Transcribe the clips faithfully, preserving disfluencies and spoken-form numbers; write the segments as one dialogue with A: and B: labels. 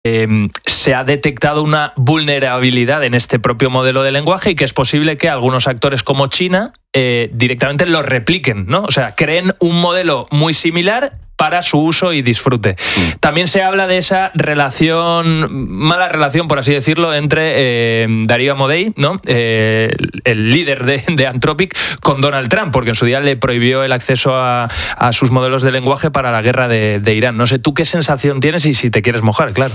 A: Eh, se ha detectado una vulnerabilidad en este propio modelo de lenguaje y que es posible que algunos actores como China eh, directamente lo repliquen, ¿no? O sea, creen un modelo muy similar para su uso y disfrute. Mm. También se habla de esa relación, mala relación, por así decirlo, entre eh, Darío Amodei, ¿no? Eh, el líder de, de Anthropic, con Donald Trump, porque en su día le prohibió el acceso a, a sus modelos de lenguaje para la guerra de, de Irán. No sé, ¿tú qué sensación tienes y si te quieres mojar, claro?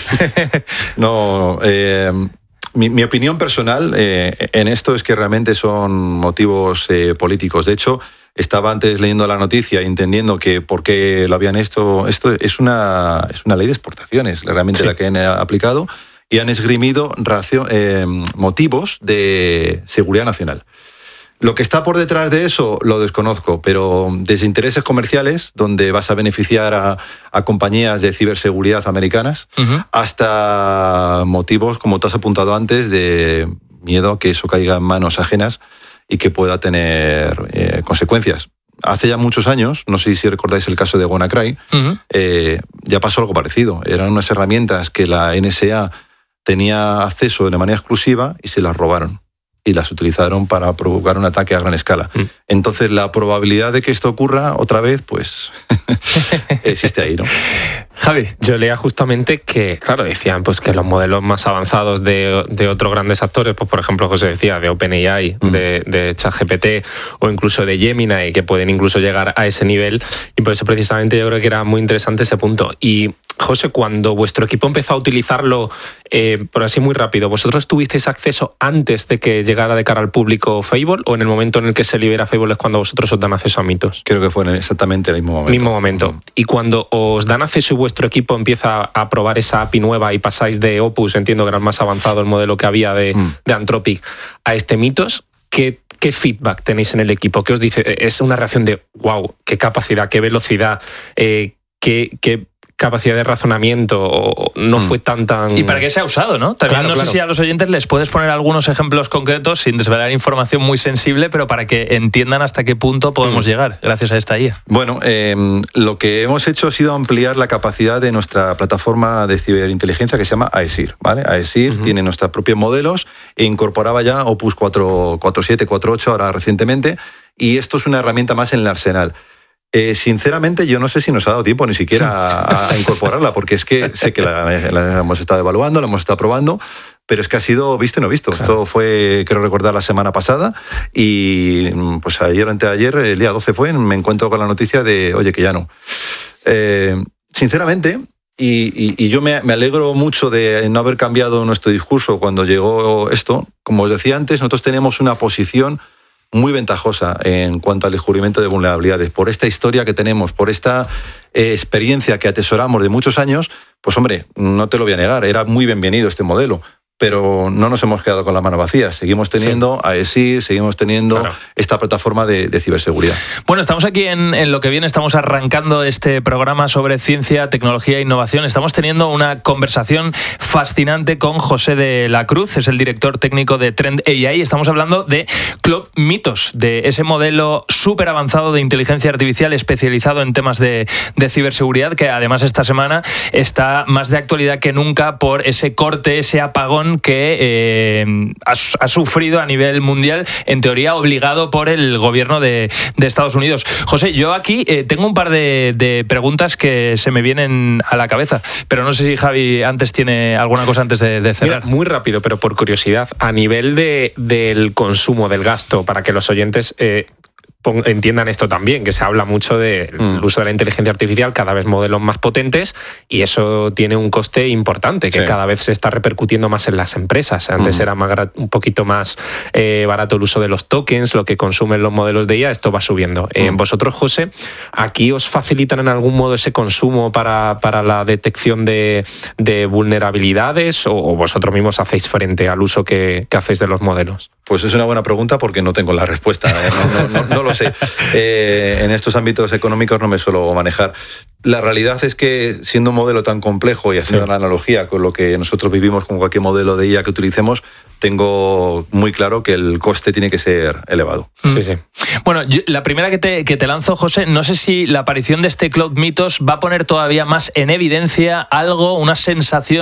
B: no, eh... Mi, mi opinión personal eh, en esto es que realmente son motivos eh, políticos. De hecho, estaba antes leyendo la noticia, entendiendo que por qué lo habían esto. Esto es una, es una ley de exportaciones, realmente sí. La que han aplicado, y han esgrimido racio, eh, motivos de seguridad nacional. Lo que está por detrás de eso lo desconozco, pero desde intereses comerciales, donde vas a beneficiar a, a compañías de ciberseguridad americanas, uh-huh. hasta motivos, como tú has apuntado antes, de miedo a que eso caiga en manos ajenas y que pueda tener eh, consecuencias. Hace ya muchos años, no sé si recordáis el caso de WannaCry, uh-huh. eh, ya pasó algo parecido. Eran unas herramientas que la N S A tenía acceso de manera exclusiva y se las robaron. Y las utilizaron para provocar un ataque a gran escala. Mm. Entonces, la probabilidad de que esto ocurra otra vez, pues, existe ahí, ¿no?
C: Javi, yo leía justamente que, claro, decían pues que los modelos más avanzados de, de otros grandes actores, pues por ejemplo, José decía, de OpenAI, mm. de, de ChatGPT o incluso de Gemini, que pueden incluso llegar a ese nivel. Y por eso precisamente yo creo que era muy interesante ese punto. Y, José, cuando vuestro equipo empezó a utilizarlo, eh, por así muy rápido, ¿vosotros tuvisteis acceso antes de que llegara de cara al público Fable o en el momento en el que se libera Fable es cuando vosotros os dan acceso a Mythos?
B: Creo que fue en exactamente el mismo momento.
C: Mismo momento. Y cuando os dan acceso y vuestro equipo empieza a probar esa A P I nueva y pasáis de Opus, entiendo que era el más avanzado el modelo que había de, mm. de Anthropic, a este Mythos, ¿qué, ¿qué feedback tenéis en el equipo? ¿Qué os dice? ¿Es una reacción de wow, qué capacidad, qué velocidad, eh, qué... qué capacidad de razonamiento, no mm. fue tan tan...
A: Y para qué se ha usado, ¿no? También claro, no claro. sé si a los oyentes les puedes poner algunos ejemplos concretos sin desvelar información muy sensible, pero para que entiendan hasta qué punto podemos mm. llegar gracias a esta I A.
B: Bueno, eh, lo que hemos hecho ha sido ampliar la capacidad de nuestra plataforma de ciberinteligencia que se llama AESIR, ¿vale? AESIR uh-huh. tiene nuestros propios modelos e incorporaba ya Opus cuatro punto siete, cuatro punto ocho ahora recientemente, y esto es una herramienta más en el arsenal. Eh, sinceramente, yo no sé si nos ha dado tiempo ni siquiera a, a incorporarla, porque es que sé que la, la hemos estado evaluando, la hemos estado probando, pero es que ha sido visto y no visto. Claro. Esto fue, creo recordar, la semana pasada y pues ayer o anteayer, el día doce fue, me encuentro con la noticia de, oye, que ya no. Eh, sinceramente, y, y, y yo me, me alegro mucho de no haber cambiado nuestro discurso cuando llegó esto. Como os decía antes, nosotros tenemos una posición muy ventajosa en cuanto al descubrimiento de vulnerabilidades. Por esta historia que tenemos, por esta eh, experiencia que atesoramos de muchos años, pues hombre, no te lo voy a negar, era muy bienvenido este modelo, pero no nos hemos quedado con la mano vacía. Seguimos teniendo sí. AESIR, seguimos teniendo claro. esta plataforma de, de ciberseguridad.
A: Bueno, estamos aquí en, en Lo que viene, estamos arrancando este programa sobre ciencia, tecnología e innovación. Estamos teniendo una conversación fascinante con José de la Cruz, es el director técnico de Trend A I. Estamos hablando de Claude Mythos, de ese modelo súper avanzado de inteligencia artificial especializado en temas de, de ciberseguridad, que además esta semana está más de actualidad que nunca por ese corte, ese apagón que eh, ha, ha sufrido a nivel mundial, en teoría obligado por el gobierno de, de Estados Unidos. José, yo aquí eh, tengo un par de, de preguntas que se me vienen a la cabeza, pero no sé si Javi antes tiene alguna cosa antes de, de cerrar.
C: Mira, muy rápido, pero por curiosidad, a nivel de, del consumo, del gasto, para que los oyentes... Eh, entiendan esto también, que se habla mucho del mm. uso de la inteligencia artificial, cada vez modelos más potentes, y eso tiene un coste importante, que sí. cada vez se está repercutiendo más en las empresas. Antes mm. era más, un poquito más eh, barato el uso de los tokens, lo que consumen los modelos de I A, esto va subiendo. Mm. Eh, vosotros, José, ¿aquí os facilitan en algún modo ese consumo para, para la detección de, de vulnerabilidades o, o vosotros mismos hacéis frente al uso que, que hacéis de los modelos?
B: Pues es una buena pregunta porque no tengo la respuesta. ¿eh? No, no, no, no lo sé. Eh, en estos ámbitos económicos no me suelo manejar. La realidad es que siendo un modelo tan complejo y haciendo sí. la analogía con lo que nosotros vivimos con cualquier modelo de I A que utilicemos, tengo muy claro que el coste tiene que ser elevado.
C: Sí, sí.
A: Bueno, yo, la primera que te, que te lanzo, José, no sé si la aparición de este Cloud Mythos va a poner todavía más en evidencia algo, una sensación